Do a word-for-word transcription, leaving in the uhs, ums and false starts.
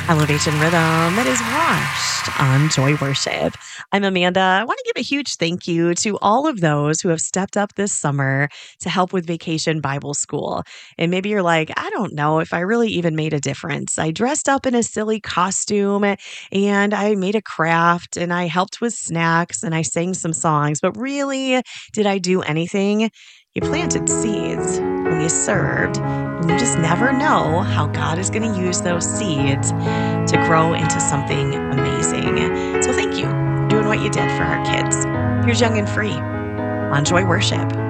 Elevation Rhythm that is washed on Joy Worship. I'm Amanda. I want to give a huge thank you to all of those who have stepped up this summer to help with Vacation Bible School. And maybe you're like, I don't know if I really even made a difference. I dressed up in a silly costume and I made a craft and I helped with snacks and I sang some songs. But really, did I do anything? You planted seeds and you served. And you just never know how God is going to use those seeds to grow into something amazing. So thank you for doing what you did for our kids. Here's Young and Free on Joy Worship.